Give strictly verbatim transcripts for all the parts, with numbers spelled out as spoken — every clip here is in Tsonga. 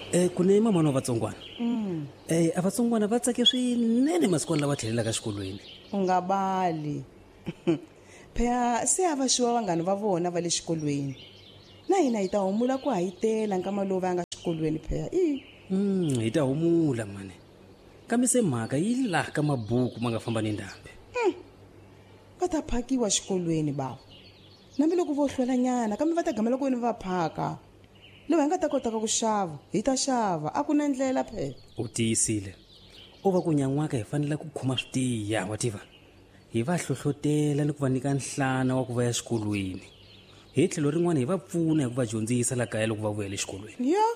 Eh kune mama wa vatsongwana. Mm. Eh avatsongwana va tsake swinene masiku lawa tlhelelaka xikolweni. Ungabali. Phela se ava shiwa vangani va vona va le xikolweni. Na hina hi ta humula ku hayitela nkama lowu va nga xikolweni phela. I. Mm, hi ta humula mane. Kambe se mhaka yi la ka mabuku ma nga famba ni ndhambi. Mm. Va ta phakiwa xikolweni bawo. Nambi loko vo hlwela nyana kambe va ta gamela ku ni va phaka. Loko hi nga ta kota ku xava, hi ta xava. A ku na ndlela phela. U tiyisile. O va ku nyan'waka hi fanele ku khoma switiya wa tiva. Hi va hlohlotela ni ku va nyika nhlana wa ku va ya xikolweni. Hi tlhelo rin'wana hi va pfuna hi ku va dyondzisa la kaya loko va vuya le xikolweni. Ya.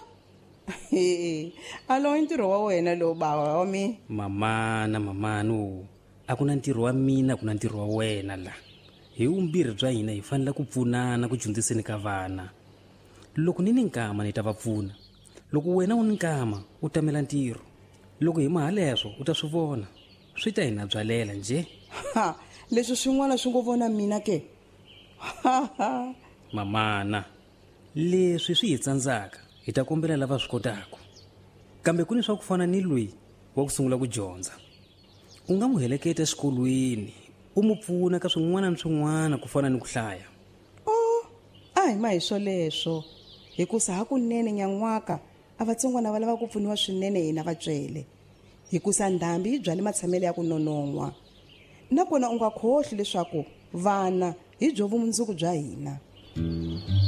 Alo ntirho wa wena lo bawa wa mi. Mamana mamano. A ku na ntirho wa mina ku na ntirho wa wena la. Hi umbirhi bya hina hi fanele ku pfunana ku dyondziseni ka vana. Loko ni ni nkama ni ta va pfuna. Loko wena u ni nkama u tamela ntirho. Loko hi mahaleswo u ta swi vona. Swi ta hina byalela nje. Ha, leswi swin'wana swi ngo vona mina ke. Mamana. Leswi swi hi tsandzaka hi ta kombela lava swi kotaka. Kambe ku ni swa ku fana ni loyi wa ku sungula ku dyondza. U nga mu heleketa xikolweni, u mu pfuna ka swin'wana na swin'wana ku fana ni ku hlaya. Oh, ai ma hi swoleswo. Hikusa hakunene nyan'waka a vatsongwana va lava ku pfuniwa swinene hina vatswele. Hikusa ndhambi yi byale matshamelo ya ku nononwa. Nakona u nga khohli leswaku vana hi byo vumundzuku bya hina.